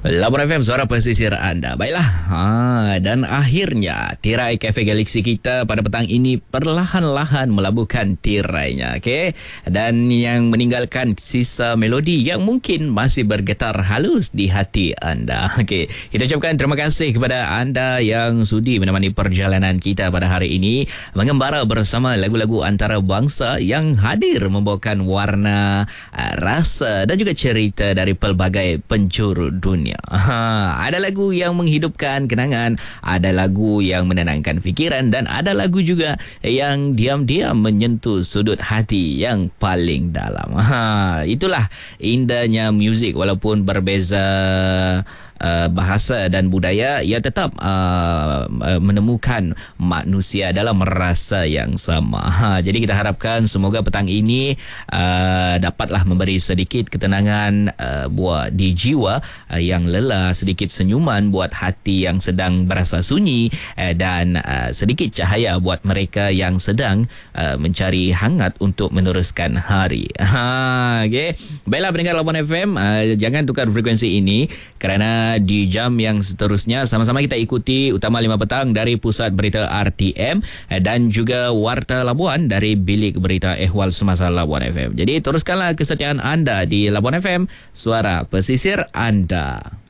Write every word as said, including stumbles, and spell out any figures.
Labuan F M, suara pesisir anda. Baiklah, ha, dan akhirnya tirai Cafe Galaxy kita pada petang ini perlahan-lahan melabuhkan tirainya. Okay? Dan yang meninggalkan sisa melodi yang mungkin masih bergetar halus di hati anda. Okay. Kita ucapkan terima kasih kepada anda yang sudi menemani perjalanan kita pada hari ini, mengembara bersama lagu-lagu antarabangsa yang hadir membawakan warna, rasa dan juga cerita dari pelbagai penjuru dunia. Ha, ada lagu yang menghidupkan kenangan, ada lagu yang menenangkan fikiran, dan ada lagu juga yang diam-diam menyentuh sudut hati yang paling dalam. Ha, itulah indahnya muzik, walaupun berbeza Uh, bahasa dan budaya, ia tetap uh, menemukan manusia dalam rasa yang sama. Ha, jadi kita harapkan semoga petang ini uh, dapatlah memberi sedikit ketenangan uh, buat di jiwa uh, yang lelah, sedikit senyuman buat hati yang sedang berasa sunyi, uh, dan uh, sedikit cahaya buat mereka yang sedang uh, mencari hangat untuk meneruskan hari. Ha, okay. Baiklah pendengar Labuan F M, uh, jangan tukar frekuensi ini kerana di jam yang seterusnya sama-sama kita ikuti Utama lima Petang dari Pusat Berita R T M dan juga Warta Labuan dari Bilik Berita Ehwal Semasa Labuan F M. Jadi teruskanlah kesetiaan anda di Labuan F M, suara pesisir anda.